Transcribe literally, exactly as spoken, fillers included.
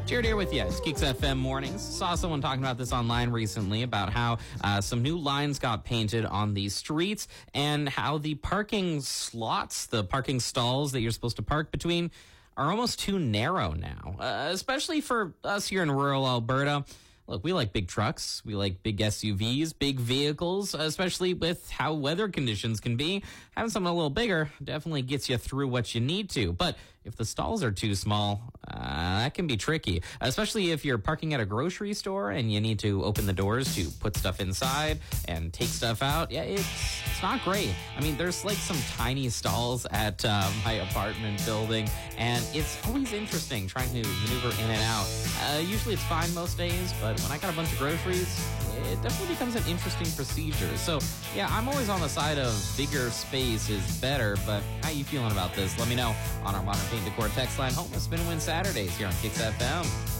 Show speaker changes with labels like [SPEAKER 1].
[SPEAKER 1] Jared here with you. It's Kicks F M Mornings. Saw someone talking about this online recently about how uh, some new lines got painted on the streets and how the parking slots, the parking stalls that you're supposed to park between, are almost too narrow now, uh, especially for us here in rural Alberta. Look, we like big trucks. We like big S U Vs, big vehicles, especially with how weather conditions can be. Having something a little bigger definitely gets you through what you need to. But if the stalls are too small, uh, that can be tricky, especially if you're parking at a grocery store and you need to open the doors to put stuff inside and take stuff out. Yeah, it's, it's not great. I mean, there's like some tiny stalls at uh, my apartment building, and it's always interesting trying to maneuver in and out. Uh, usually it's fine most days, but when I got a bunch of groceries, it definitely becomes an interesting procedure. So, yeah, I'm always on the side of bigger space is better, but how you feeling about this? Let me know on our Modern Paint Decor text line. Home of Spin and Win Saturdays here on Kicks F M.